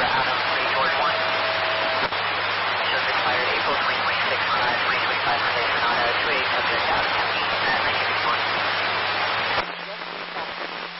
Adam 3 George 1. Shows expired April 2026 on 2025 Monday Sonata 28 subject Adam.